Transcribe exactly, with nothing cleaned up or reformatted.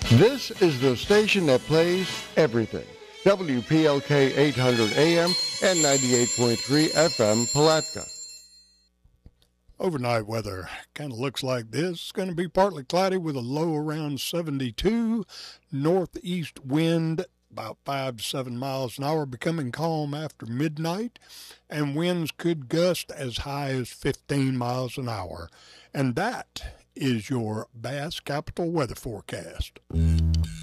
This is the station that plays everything. W P L K eight hundred A M and ninety-eight point three F M Palatka. Overnight weather kind of looks like this. It's going to be partly cloudy with a low around seventy-two. Northeast wind about five to seven miles an hour, becoming calm after midnight. And winds could gust as high as fifteen miles an hour. And that is your Bass Capital weather forecast.